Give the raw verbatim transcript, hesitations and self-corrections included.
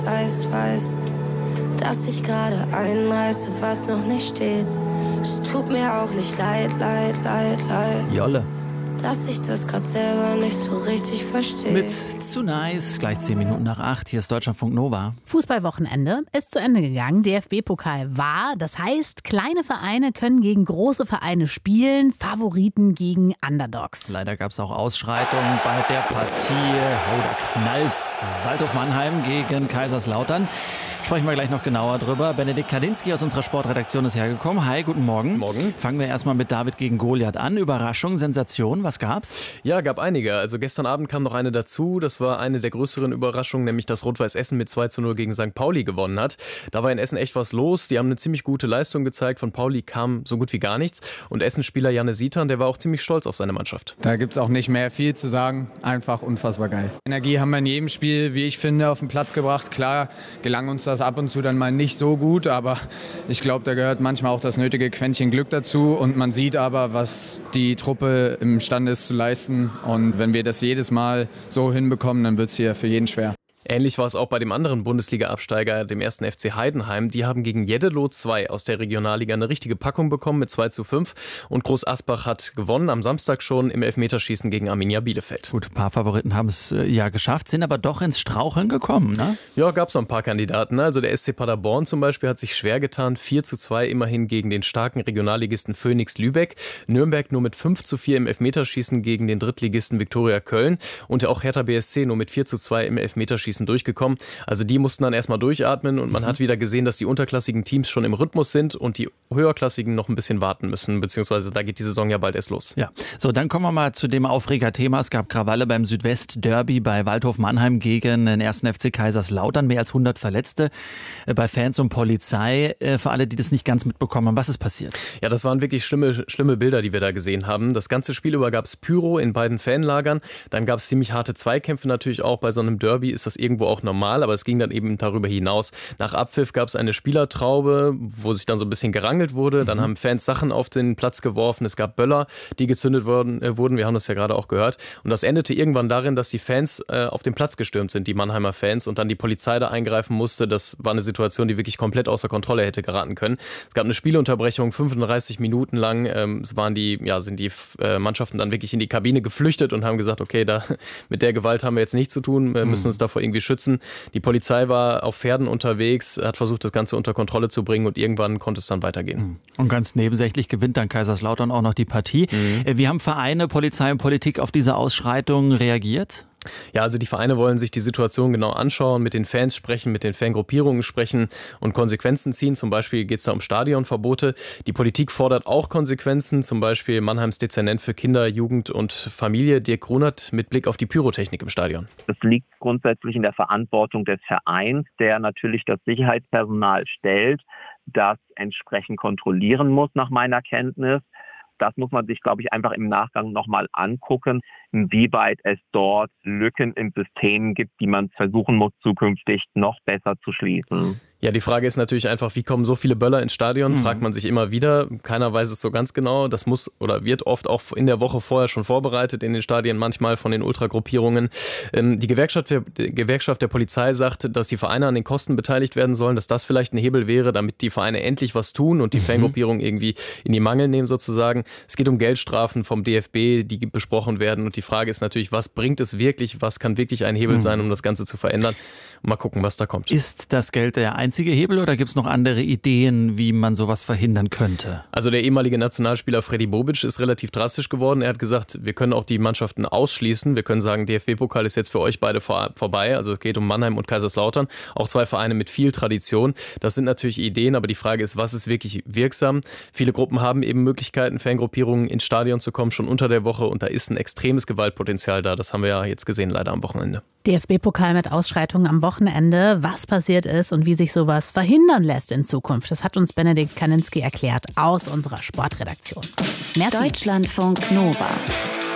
Weißt, weißt, dass ich gerade einreiße, was noch nicht steht. Es tut mir auch nicht leid, leid, leid, leid. Jolle. Dass ich das grad selber nicht so richtig verstehe. Mit Zu Nice, gleich zehn Minuten nach acht. Hier ist Deutschlandfunk Nova. Fußballwochenende ist zu Ende gegangen. D F B-Pokal war. Das heißt, kleine Vereine können gegen große Vereine spielen. Favoriten gegen Underdogs. Leider gab es auch Ausschreitungen bei der Partie. Oh, da knallt's. Waldhof Mannheim gegen Kaiserslautern. Sprechen wir gleich noch genauer drüber. Benedikt Kadinski aus unserer Sportredaktion ist hergekommen. Hi, guten Morgen. Morgen. Fangen wir erstmal mit David gegen Goliath an. Überraschung, Sensation, was gab's? Ja, gab einige. Also gestern Abend kam noch eine dazu. Das war eine der größeren Überraschungen, nämlich dass Rot-Weiß Essen mit zwei zu null gegen Sankt Pauli gewonnen hat. Da war in Essen echt was los. Die haben eine ziemlich gute Leistung gezeigt. Von Pauli kam so gut wie gar nichts. Und Essen-Spieler Janne Sitan, der war auch ziemlich stolz auf seine Mannschaft. Da gibt's auch nicht mehr viel zu sagen. Einfach unfassbar geil. Energie haben wir in jedem Spiel, wie ich finde, auf den Platz gebracht. Klar gelang uns das ab und zu dann mal nicht so gut, aber ich glaube, da gehört manchmal auch das nötige Quäntchen Glück dazu und man sieht aber, was die Truppe imstande ist zu leisten und wenn wir das jedes Mal so hinbekommen, dann wird es hier für jeden schwer. Ähnlich war es auch bei dem anderen Bundesliga-Absteiger, dem ersten F C Heidenheim. Die haben gegen Jeddelo zwei aus der Regionalliga eine richtige Packung bekommen mit zwei zu fünf. Und Groß Asbach hat gewonnen am Samstag schon im Elfmeterschießen gegen Arminia Bielefeld. Gut, ein paar Favoriten haben es äh, ja geschafft, sind aber doch ins Straucheln gekommen, ne? Ja, gab es noch ein paar Kandidaten. Also der S C Paderborn zum Beispiel hat sich schwer getan. vier zu zwei immerhin gegen den starken Regionalligisten Phoenix Lübeck. Nürnberg nur mit fünf zu vier im Elfmeterschießen gegen den Drittligisten Viktoria Köln. Und auch Hertha B S C nur mit vier zu zwei im Elfmeterschießen durchgekommen. Also die mussten dann erstmal durchatmen und man mhm. hat wieder gesehen, dass die unterklassigen Teams schon im Rhythmus sind und die höherklassigen noch ein bisschen warten müssen, beziehungsweise da geht die Saison ja bald erst los. Ja, so dann kommen wir mal zu dem Aufregerthema. Es gab Krawalle beim Südwest-Derby bei Waldhof Mannheim gegen den ersten F C Kaiserslautern. Mehr als hundert Verletzte bei Fans und Polizei. Für alle, die das nicht ganz mitbekommen haben, was ist passiert? Ja, das waren wirklich schlimme, schlimme Bilder, die wir da gesehen haben. Das ganze Spiel über gab es Pyro in beiden Fanlagern. Dann gab es ziemlich harte Zweikämpfe natürlich auch. Bei so einem Derby ist das irgendwo auch normal, aber es ging dann eben darüber hinaus. Nach Abpfiff gab es eine Spielertraube, wo sich dann so ein bisschen gerangelt wurde. Dann mhm. haben Fans Sachen auf den Platz geworfen. Es gab Böller, die gezündet wurden. Äh, wurden. Wir haben das ja gerade auch gehört. Und das endete irgendwann darin, dass die Fans äh, auf den Platz gestürmt sind, die Mannheimer Fans, und dann die Polizei da eingreifen musste. Das war eine Situation, die wirklich komplett außer Kontrolle hätte geraten können. Es gab eine Spielunterbrechung, fünfunddreißig Minuten lang. Ähm, es waren die, ja, sind die äh, Mannschaften dann wirklich in die Kabine geflüchtet und haben gesagt, okay, da, mit der Gewalt haben wir jetzt nichts zu tun, wir müssen uns davor irgendwie schützen. Die Polizei war auf Pferden unterwegs, hat versucht, das Ganze unter Kontrolle zu bringen und irgendwann konnte es dann weitergehen. Und ganz nebensächlich gewinnt dann Kaiserslautern auch noch die Partie. Mhm. Wie haben Vereine, Polizei und Politik auf diese Ausschreitungen reagiert? Ja, also die Vereine wollen sich die Situation genau anschauen, mit den Fans sprechen, mit den Fangruppierungen sprechen und Konsequenzen ziehen. Zum Beispiel geht es da um Stadionverbote. Die Politik fordert auch Konsequenzen, zum Beispiel Mannheims Dezernent für Kinder, Jugend und Familie, Dirk Grunert, mit Blick auf die Pyrotechnik im Stadion. Es liegt grundsätzlich in der Verantwortung des Vereins, der natürlich das Sicherheitspersonal stellt, das entsprechend kontrollieren muss nach meiner Kenntnis. Das muss man sich, glaube ich, einfach im Nachgang nochmal angucken, inwieweit es dort Lücken im System gibt, die man versuchen muss, zukünftig noch besser zu schließen. Ja, die Frage ist natürlich einfach, wie kommen so viele Böller ins Stadion? Mhm. Fragt man sich immer wieder. Keiner weiß es so ganz genau. Das muss oder wird oft auch in der Woche vorher schon vorbereitet in den Stadien, manchmal von den Ultragruppierungen. Ähm, die Gewerkschaft der, die Gewerkschaft der Polizei sagt, dass die Vereine an den Kosten beteiligt werden sollen, dass das vielleicht ein Hebel wäre, damit die Vereine endlich was tun und die mhm. Fangruppierungen irgendwie in die Mangel nehmen sozusagen. Es geht um Geldstrafen vom D F B, die besprochen werden. Und die Frage ist natürlich, was bringt es wirklich? Was kann wirklich ein Hebel mhm. sein, um das Ganze zu verändern? Mal gucken, was da kommt. Ist das Geld der einzige Hebel oder gibt es noch andere Ideen, wie man sowas verhindern könnte? Also der ehemalige Nationalspieler Freddy Bobic ist relativ drastisch geworden. Er hat gesagt, wir können auch die Mannschaften ausschließen. Wir können sagen, D F B-Pokal ist jetzt für euch beide vor, vorbei. Also es geht um Mannheim und Kaiserslautern. Auch zwei Vereine mit viel Tradition. Das sind natürlich Ideen, aber die Frage ist, was ist wirklich wirksam? Viele Gruppen haben eben Möglichkeiten, Fangruppierungen ins Stadion zu kommen, schon unter der Woche. Und da ist ein extremes Gewaltpotenzial da. Das haben wir ja jetzt gesehen, leider am Wochenende. D F B-Pokal mit Ausschreitungen am Wochenende. Was passiert ist und wie sich sowas verhindern lässt in Zukunft, das hat uns Benedikt Kadinski erklärt aus unserer Sportredaktion. Merci. Deutschlandfunk Nova.